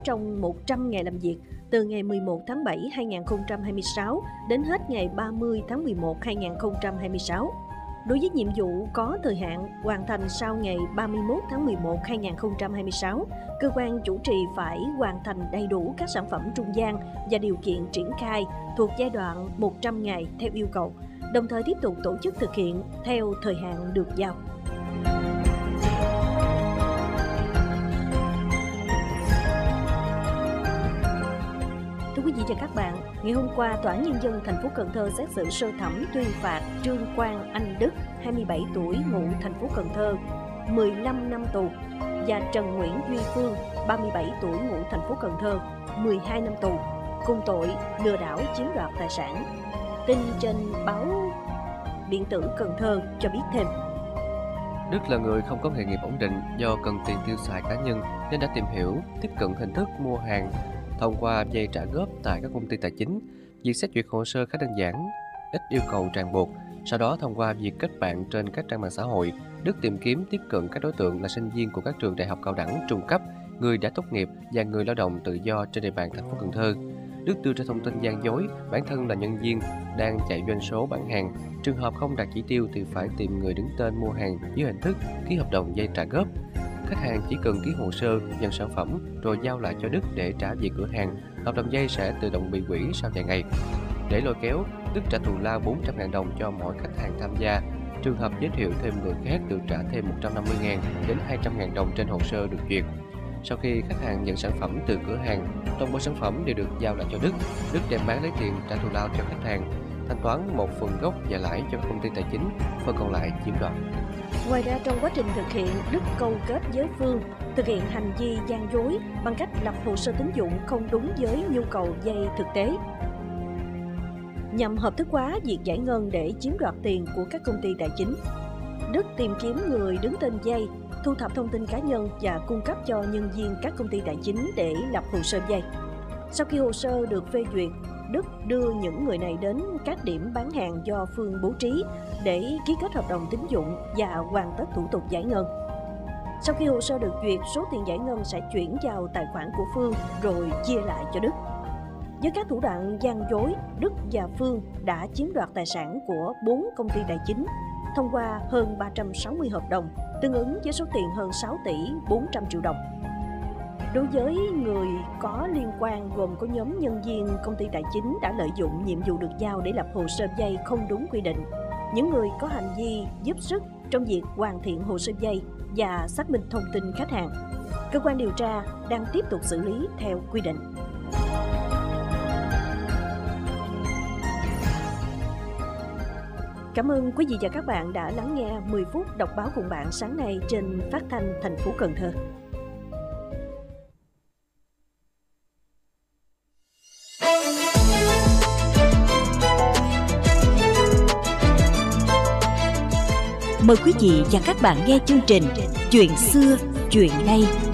trong 100 ngày làm việc từ ngày 11 tháng 7 2026 đến hết ngày 30 tháng 11 2026. Đối với nhiệm vụ có thời hạn hoàn thành sau ngày 31 tháng 11 2026, cơ quan chủ trì phải hoàn thành đầy đủ các sản phẩm trung gian và điều kiện triển khai thuộc giai đoạn 100 ngày theo yêu cầu, đồng thời tiếp tục tổ chức thực hiện theo thời hạn được giao. Thưa quý vị và các bạn, ngày hôm qua, Tòa án Nhân dân thành phố Cần Thơ xét xử sơ thẩm tuyên phạt Trương Quang Anh Đức, 27 tuổi, ngụ thành phố Cần Thơ, 15 năm tù và Trần Nguyễn Duy Phương, 37 tuổi, ngụ thành phố Cần Thơ, 12 năm tù, cùng tội lừa đảo chiếm đoạt tài sản. Tin trên báo Điện tử Cần Thơ cho biết thêm. Đức là người không có nghề nghiệp ổn định do cần tiền tiêu xài cá nhân nên đã tìm hiểu, tiếp cận hình thức mua hàng thông qua vay trả góp tại các công ty tài chính. Việc xét duyệt hồ sơ khá đơn giản, ít yêu cầu ràng buộc. Sau đó thông qua việc kết bạn trên các trang mạng xã hội, Đức tìm kiếm tiếp cận các đối tượng là sinh viên của các trường đại học cao đẳng, trung cấp, người đã tốt nghiệp và người lao động tự do trên địa bàn thành phố Cần Thơ. Đức đưa ra thông tin gian dối bản thân là nhân viên đang chạy doanh số bán hàng. Trường hợp không đạt chỉ tiêu thì phải tìm người đứng tên mua hàng dưới hình thức ký hợp đồng vay trả góp. Khách hàng chỉ cần ký hồ sơ, nhận sản phẩm rồi giao lại cho Đức để trả về cửa hàng. Hợp đồng vay sẽ tự động bị hủy sau vài ngày. Để lôi kéo, Đức trả thù lao 400.000 đồng cho mỗi khách hàng tham gia. Trường hợp giới thiệu thêm người khác được trả thêm 150.000 đến 200.000 đồng trên hồ sơ được duyệt. Sau khi khách hàng nhận sản phẩm từ cửa hàng, toàn bộ sản phẩm đều được giao lại cho Đức. Đức đem bán lấy tiền trả thù lao cho khách hàng, thanh toán một phần gốc và lãi cho công ty tài chính, phần còn lại chiếm đoạt. Ngoài ra, trong quá trình thực hiện, Đức câu kết với Phương thực hiện hành vi gian dối bằng cách lập hồ sơ tín dụng không đúng với nhu cầu vay thực tế, nhằm hợp thức hóa việc giải ngân để chiếm đoạt tiền của các công ty tài chính. Đức tìm kiếm người đứng tên vay, thu thập thông tin cá nhân và cung cấp cho nhân viên các công ty tài chính để lập hồ sơ vay. Sau khi hồ sơ được phê duyệt, Đức đưa những người này đến các điểm bán hàng do Phương bố trí để ký kết hợp đồng tín dụng và hoàn tất thủ tục giải ngân. Sau khi hồ sơ được duyệt, số tiền giải ngân sẽ chuyển vào tài khoản của Phương rồi chia lại cho Đức. Với các thủ đoạn gian dối, Đức và Phương đã chiếm đoạt tài sản của 4 công ty tài chính thông qua hơn 360 hợp đồng, tương ứng với số tiền hơn 6 tỷ 400 triệu đồng. Đối với người có liên quan gồm có nhóm nhân viên công ty tài chính đã lợi dụng nhiệm vụ được giao để lập hồ sơ vay không đúng quy định, những người có hành vi giúp sức trong việc hoàn thiện hồ sơ vay và xác minh thông tin khách hàng. Cơ quan điều tra đang tiếp tục xử lý theo quy định. Cảm ơn quý vị và các bạn đã lắng nghe 10 phút đọc báo cùng bạn sáng nay trên Phát thanh thành phố Cần Thơ. Mời quý vị và các bạn nghe chương trình Chuyện xưa, chuyện nay